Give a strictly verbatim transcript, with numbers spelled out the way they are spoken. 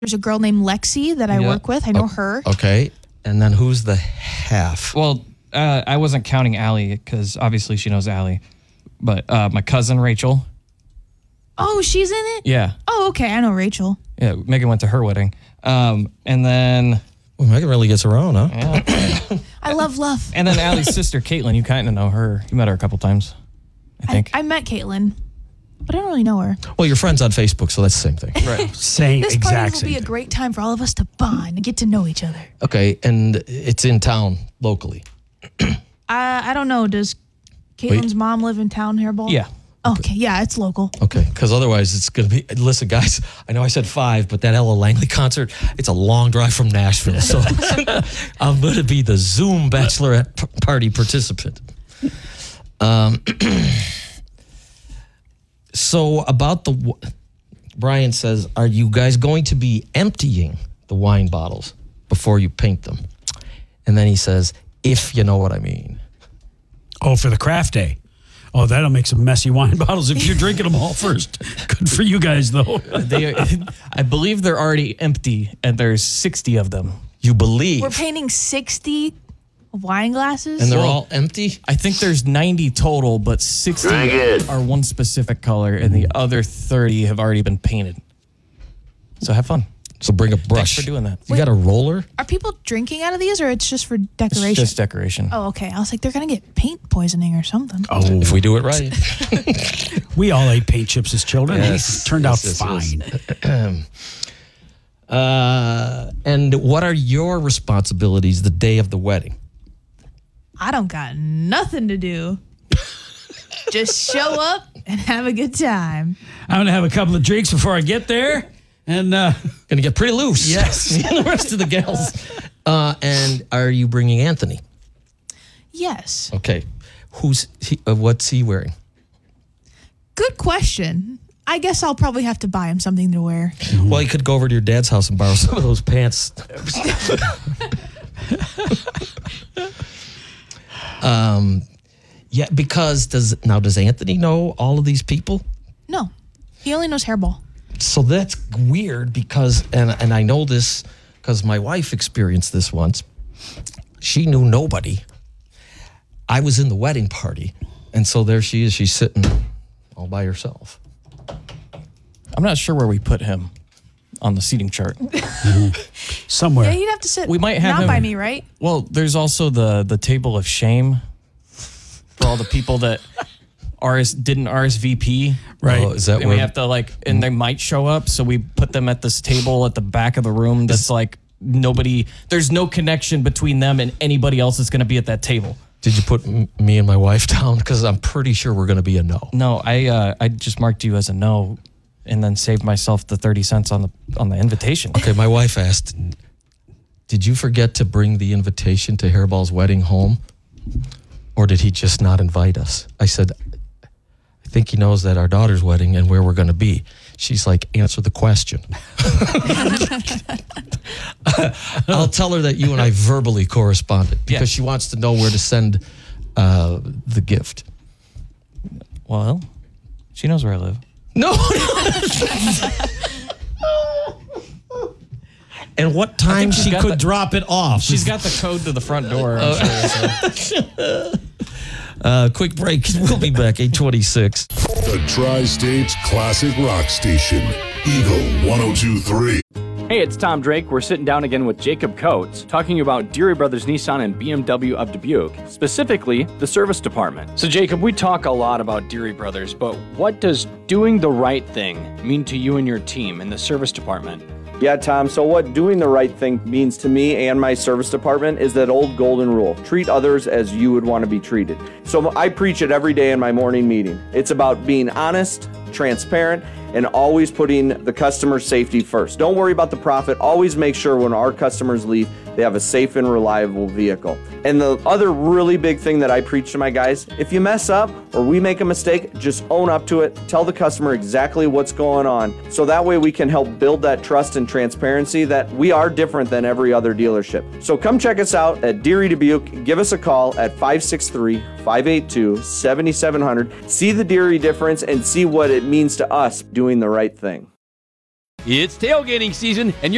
There's a girl named Lexi that I Yeah. work with. I know O- her. Okay. And then who's the half? Well, uh, I wasn't counting Allie because obviously she knows Allie. But uh, my cousin Rachel. Oh, she's in it? Yeah. Oh, okay. I know Rachel. Yeah. Megan went to her wedding. Um, and then. Well, Megan really gets around, huh? Yeah. I love love. And then Allie's sister, Caitlin. You kind of know her. You met her a couple times, I I, think. I met Caitlin, but I don't really know her. Well, you're friends on Facebook, so that's the same thing. Right. Same This exact party will same be a thing. great time for all of us to bond and get to know each other. Okay. And it's in town locally. I I don't know. Does Caitlin's mom live in town, Hairball? Yeah. Okay. Yeah, it's local. Okay, because otherwise it's going to be. Listen, guys, I know I said five, but that Ella Langley concert, it's a long drive from Nashville. So I'm going to be the Zoom bachelorette p- party participant. Um, so about the. w- Brian says, are you guys going to be emptying the wine bottles before you paint them? And then he says, if you know what I mean. Oh, for the craft day. Oh, that'll make some messy wine bottles if you're drinking them all first. Good for you guys, though. They, I believe they're already empty, and there's sixty of them. You believe. We're painting sixty wine glasses. And they're Well, all empty? I think there's ninety total, but sixty are one specific color, and the other thirty have already been painted. So have fun. So bring a brush. Thanks for doing that. You got a roller? Are people drinking out of these, or it's just for It's decoration? just decoration. Oh, okay. I was like, they're gonna get paint poisoning or something. Oh, If we do it right. we all ate paint chips as children. Yes, It turned yes, out yes, yes. fine. Uh, and what are your responsibilities the day of the wedding? I don't got nothing to do. Just show up and have a good time. I'm going to have a couple of drinks before I get there. And uh, Gonna get pretty loose. Yes. Me and the rest of the gals. Uh, and are you bringing Anthony? Yes. Okay. Who's he, uh, what's he wearing? Good question. I guess I'll probably have to buy him something to wear. Well, you could go over to your dad's house and borrow some of those pants. um, yeah, because does now does Anthony know all of these people? No, he only knows Hairball. So that's weird because, and and I know this because my wife experienced this once. She knew nobody. I was in the wedding party, and so there she is. She's sitting all by herself. I'm not sure where we put him on the seating chart. somewhere. Yeah, he'd have to sit. We might have not him- by me, right? Well, there's also the the table of shame for all the people that R S didn't R S V P. Right. Oh, is that And where we have to like, and they might show up, so we put them at this table at the back of the room. That's like nobody. There's no connection between them and anybody else that's going to be at that table. Did you put m- me and my wife down? Because I'm pretty sure we're going to be a no. No, I uh, I just marked you as a no, and then saved myself the thirty cents on the on the invitation. Okay, my wife asked, did you forget to bring the invitation to Hairball's wedding home? Or did he just not invite us? I said, I think he knows that our daughter's wedding and where we're going to be. She's like, answer the question. I'll tell her that you and I verbally corresponded because Yeah. she wants to know where to send uh, the gift. Well, she knows where I live. No. And what time she's she got could the- drop it off. She's got the code to the front door. I'm sure, so. Uh, quick break. We'll be back, eight twenty-six. The Tri-States Classic Rock Station, Eagle one oh two point three. Hey, it's Tom Drake. We're sitting down again with Jacob Coates, talking about Deary Brothers Nissan and B M W of Dubuque, specifically the service department. So, Jacob, we talk a lot about Deary Brothers, but what does doing the right thing mean to you and your team in the service department? Yeah, Tom, so what doing the right thing means to me and my service department is that old golden rule. Treat others as you would want to be treated. So I preach it every day in my morning meeting. It's about being honest, transparent, and always putting the customer's safety first. Don't worry about the profit. Always make sure when our customers leave, they have a safe and reliable vehicle. And the other really big thing that I preach to my guys, if you mess up or we make a mistake, just own up to it. Tell the customer exactly what's going on. So that way we can help build that trust and transparency that we are different than every other dealership. So come check us out at Deary Dubuque. Give us a call at five six three, five eight two, seven seven zero zero. See the Deary difference and see what it means to us doing the right thing. It's tailgating season, and you're